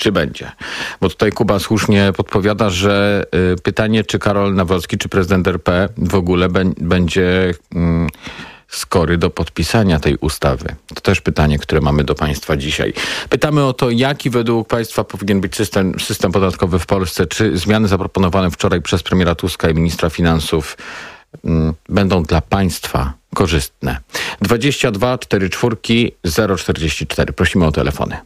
Czy będzie? Bo tutaj Kuba słusznie podpowiada, że pytanie, czy Karol Nawrocki, czy prezydent RP w ogóle będzie skory do podpisania tej ustawy. To też pytanie, które mamy do państwa dzisiaj. Pytamy o to, jaki według państwa powinien być system podatkowy w Polsce. Czy zmiany zaproponowane wczoraj przez premiera Tuska i ministra finansów będą dla państwa korzystne? 22 44 044. Prosimy o telefony.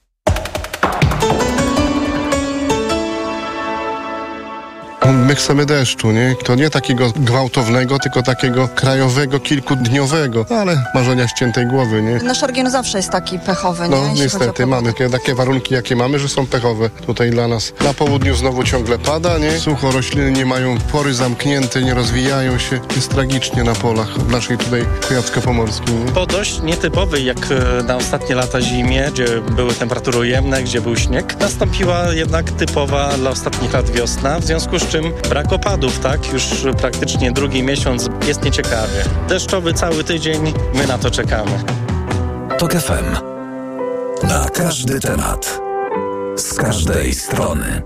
My chcemy deszczu, nie? To nie takiego gwałtownego, tylko takiego krajowego, kilkudniowego, ale marzenia ściętej głowy, nie? Nasz region zawsze jest taki pechowy, nie? No niestety, mamy takie warunki, jakie mamy, że są pechowe tutaj dla nas. Na południu znowu ciągle pada, nie? Sucho, rośliny nie mają pory zamknięte, nie rozwijają się. Jest tragicznie na polach w naszej tutaj Kujawsko-Pomorskiej, nie? Po dość nietypowej jak na ostatnie lata zimie, gdzie były temperatury ujemne, gdzie był śnieg, nastąpiła jednak typowa dla ostatnich lat wiosna, w związku z czym brak opadów, tak? Już praktycznie drugi miesiąc jest nieciekawie. Deszczowy cały tydzień, my na to czekamy. TOK FM. Na każdy temat. Z każdej strony.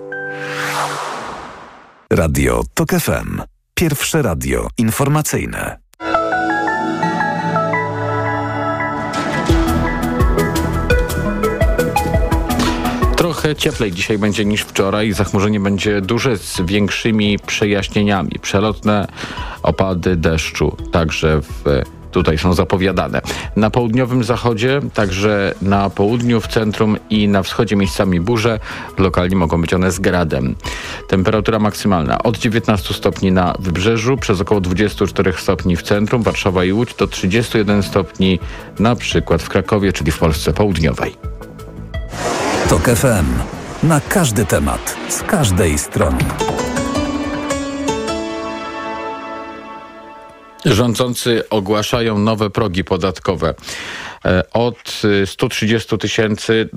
Radio TOK FM. Pierwsze radio informacyjne. Trochę cieplej dzisiaj będzie niż wczoraj. Zachmurzenie będzie duże z większymi przejaśnieniami. Przelotne opady deszczu także tutaj są zapowiadane. Na południowym zachodzie, także na południu, w centrum i na wschodzie miejscami burze. Lokalnie mogą być one z gradem. Temperatura maksymalna od 19 stopni na wybrzeżu, przez około 24 stopni w centrum, Warszawa i Łódź, do 31 stopni na przykład w Krakowie, czyli w Polsce Południowej. TOK FM. Na każdy temat. Z każdej strony. Rządzący ogłaszają nowe progi podatkowe. Od 130 000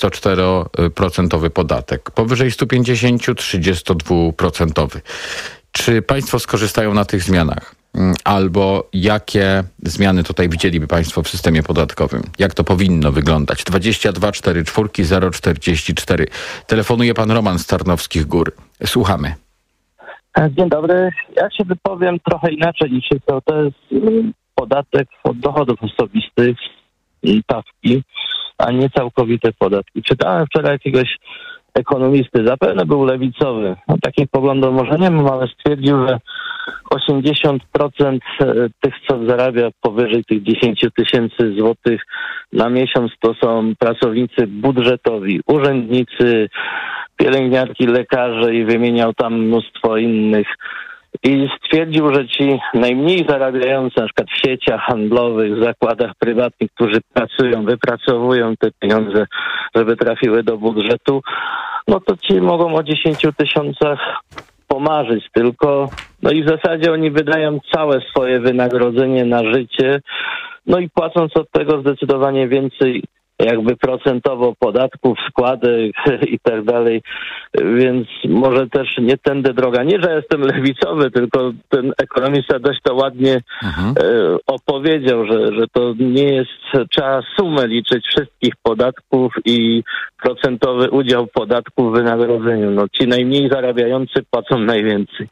24% podatek. Powyżej 150 32%. Czy państwo skorzystają na tych zmianach? Albo jakie zmiany tutaj widzieliby państwo w systemie podatkowym? Jak to powinno wyglądać? 22 44 044. Telefonuje pan Roman z Tarnowskich Gór. Słuchamy. Dzień dobry. Ja się wypowiem trochę inaczej niż to jest podatek od dochodów osobistych i stawki, a nie całkowite podatki. Czytałem wczoraj jakiegoś ekonomisty, zapewne był lewicowy. No, takich poglądów może nie mam, ale stwierdził, że 80% tych, co zarabia powyżej tych 10 000 złotych na miesiąc, to są pracownicy budżetowi, urzędnicy, pielęgniarki, lekarze i wymieniał tam mnóstwo innych. I stwierdził, że ci najmniej zarabiający, na przykład w sieciach handlowych, w zakładach prywatnych, którzy pracują, wypracowują te pieniądze, żeby trafiły do budżetu, no to ci mogą o 10 000 pomarzyć tylko. No i w zasadzie oni wydają całe swoje wynagrodzenie na życie, no i płacąc od tego zdecydowanie więcej jakby procentowo podatków, składek i tak dalej, więc może też nie tędy droga. Nie, że jestem lewicowy, tylko ten ekonomista dość to ładnie opowiedział, że to nie jest, trzeba sumę liczyć wszystkich podatków i procentowy udział podatków w wynagrodzeniu. No ci najmniej zarabiający płacą najwięcej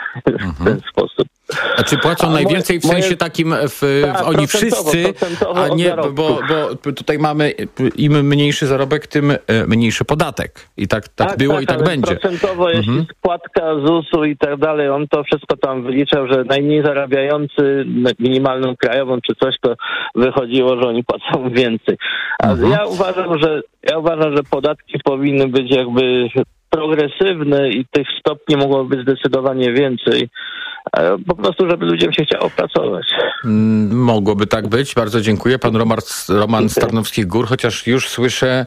w ten sposób. A czy płacą najwięcej w sensie takim, oni wszyscy, a nie, bo tutaj mamy, im mniejszy zarobek, tym mniejszy podatek. I tak było i tak będzie. Procentowo, jeśli składka ZUS-u i tak dalej, on to wszystko tam wyliczał, że najmniej zarabiający minimalną krajową czy coś, to wychodziło, że oni płacą więcej. A ja uważam, że podatki powinny być jakby progresywne i tych stopni mogło być zdecydowanie więcej. Po prostu, żeby ludziom się chciało pracować. Mogłoby tak być. Bardzo dziękuję. Pan Roman z Tarnowskich Gór, chociaż już słyszę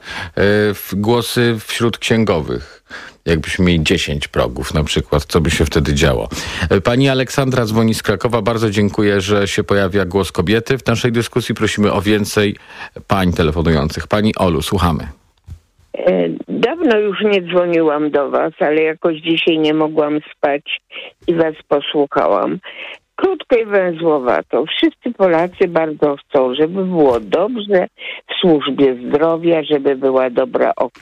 głosy wśród księgowych. Jakbyśmy mieli 10 progów na przykład, co by się wtedy działo. Pani Aleksandra dzwoni z Krakowa. Bardzo dziękuję, że się pojawia głos kobiety w naszej dyskusji. Prosimy o więcej pań telefonujących. Pani Olu, słuchamy. Dawno już nie dzwoniłam do was, ale jakoś dzisiaj nie mogłam spać i was posłuchałam. Krótko i węzłowato. Wszyscy Polacy bardzo chcą, żeby było dobrze w służbie zdrowia, żeby była dobra